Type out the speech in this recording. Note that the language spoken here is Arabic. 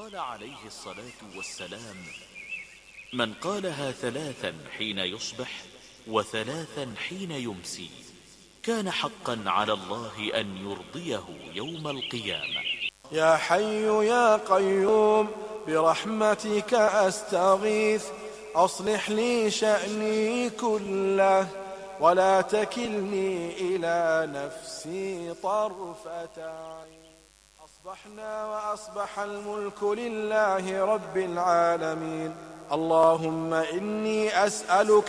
قال عليه الصلاة والسلام: من قالها 3 حين يصبح و3 حين يمسي كان حقا على الله أن يرضيه يوم القيامة. يا حي يا قيوم برحمتك أستغيث، أصلح لي شأني كله ولا تكلني إلى نفسي طرفة عين. أصبحنا وأصبح الملك لله رب العالمين. اللهم إني أسألك